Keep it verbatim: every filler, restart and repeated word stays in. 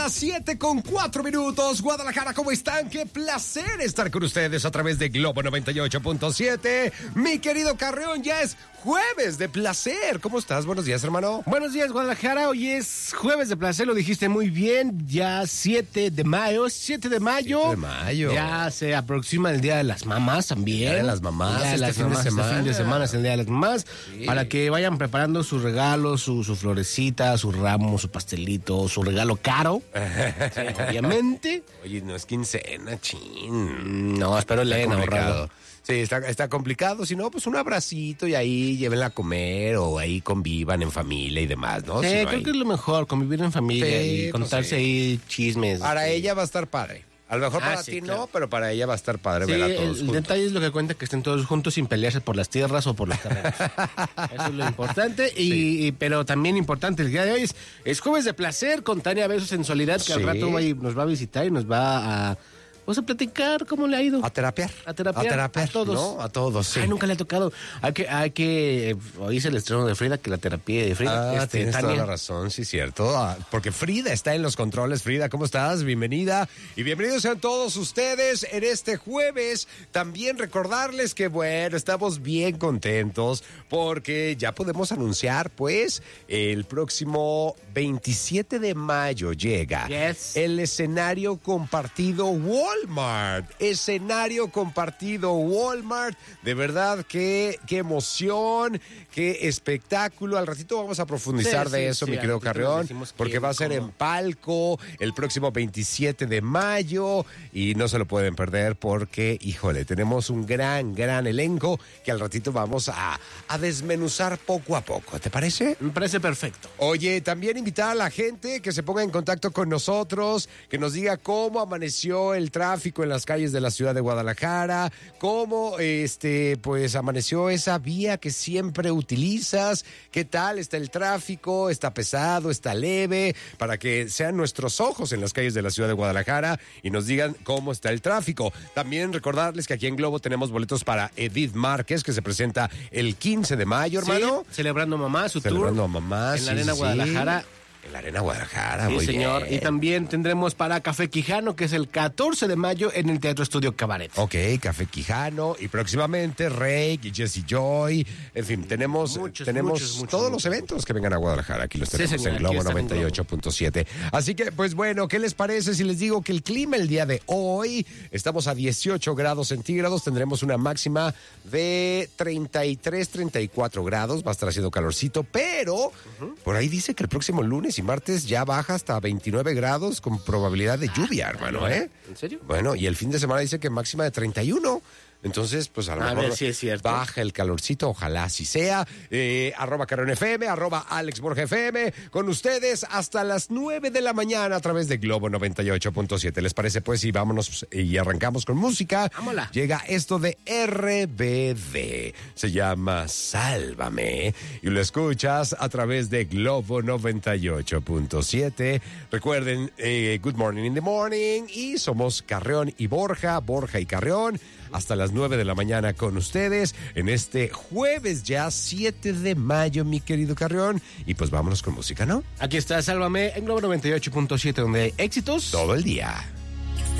siete con cuatro minutos, Guadalajara, ¿cómo están? Qué placer estar con ustedes a través de Globo noventa y ocho punto siete. Mi querido Carreón, ya es jueves de placer. ¿Cómo estás? Buenos días, hermano. Buenos días, Guadalajara. Hoy es jueves de placer, lo dijiste muy bien. Ya siete de mayo, siete de mayo. siete de mayo. Ya se aproxima el Día de las Mamás también. El Día de las Mamás, el día de este las fin de mamás, semana. Este fin de semana es el Día de las Mamás. Sí. Para que vayan preparando sus regalos, su, su florecita, su ramo, su pastelito, su regalo caro. Sí, obviamente. Oye, no es quincena, chin. No, espero le hayan ahorrado. Sí, está, está complicado. Si no, pues un abracito y ahí llévenla a comer o ahí convivan en familia y demás, ¿no? Sí, Si no creo hay- que es lo mejor, convivir en familia Sí, y pues contarse sí. ahí chismes. Para Sí. ella va a estar padre. A lo mejor Ah, para sí, ti claro. no, pero para ella va a estar padre Sí, ver a el, todos el juntos. detalle es lo que cuenta, que estén todos juntos sin pelearse por las tierras o por los terrenos. Eso es lo importante. Y, Sí. y- pero también importante, el día de hoy es, es jueves de placer con Tania Besos Sensualidad, que al Sí. rato va y- nos va a visitar y nos va a, pues, a platicar cómo le ha ido. A terapiar. A terapiar. A terapiar, A todos. ¿no? A todos, sí. Ay, nunca le ha tocado. Hay que, hay que, eh, hoy es el estreno de Frida, que la terapia de Frida. Ah, este, tienes Tania. toda la razón, sí, cierto. Ah, porque Frida está en los controles. Frida, ¿cómo estás? Bienvenida. Y bienvenidos sean todos ustedes en este jueves. También recordarles que, bueno, estamos bien contentos porque ya podemos anunciar, pues, el próximo veintisiete de mayo llega Yes. el escenario compartido Walmart. Escenario compartido Walmart. De verdad, qué, qué emoción, qué espectáculo. Al ratito vamos a profundizar Sí, de sí, eso, sí, mi al querido ratito les Carreón, decimos porque quién, va a ser cómo. en Palco el próximo veintisiete de mayo y no se lo pueden perder porque, híjole, tenemos un gran, gran elenco que al ratito vamos a, a desmenuzar poco a poco. ¿Te parece? Me parece perfecto. Oye, también invitar a la gente que se ponga en contacto con nosotros, que nos diga cómo amaneció el tráfico en las calles de la ciudad de Guadalajara, cómo este pues amaneció esa vía que siempre utilizas, qué tal está el tráfico, está pesado, está leve, para que sean nuestros ojos en las calles de la ciudad de Guadalajara y nos digan cómo está el tráfico. También recordarles que aquí en Globo tenemos boletos para Edith Márquez, que se presenta el quince de mayo, hermano. Sí, celebrando mamá, su Celebrando tour. a mamá. En sí, la Arena sí, sí. Guadalajara. En la Arena Guadalajara, Sí, muy señor. bien. Y también tendremos para Café Quijano, que es el catorce de mayo en el Teatro Estudio Cabaret. Ok, Café Quijano y próximamente Rey y Jesse Joy. En fin, tenemos, Muchos, tenemos muchos, muchos, todos muchos, los eventos que vengan a Guadalajara. Aquí los Sí, tenemos señor, en aquí Globo están en noventa y ocho punto siete. Así que, pues bueno, ¿qué les parece si les digo que el clima el día de hoy, estamos a dieciocho grados centígrados, tendremos una máxima de treinta y tres, treinta y cuatro grados, va a estar haciendo calorcito, pero por ahí dice que el próximo lunes y martes ya baja hasta veintinueve grados con probabilidad de lluvia, hermano, ¿eh? ¿En serio? Bueno, y el fin de semana dice que máxima de treinta y uno. Entonces, pues a lo A mejor ver si es cierto. baja el calorcito, ojalá así sea. Eh, arroba Carreón F M, arroba Alex Borja F M, con ustedes hasta las nueve de la mañana a través de Globo noventa y ocho punto siete. ¿Les parece? Pues y vámonos y arrancamos con música. Vámonos. Llega esto de R B D. Se llama Sálvame. Y lo escuchas a través de Globo noventa y ocho punto siete. Recuerden, eh, Good Morning in the Morning. Y somos Carreón y Borja, Borja y Carreón. Hasta las nueve de la mañana con ustedes en este jueves ya siete de mayo, mi querido Carreón. Y pues vámonos con música, ¿no? Aquí está Sálvame en Globo noventa y ocho punto siete, donde hay éxitos. Todo el día.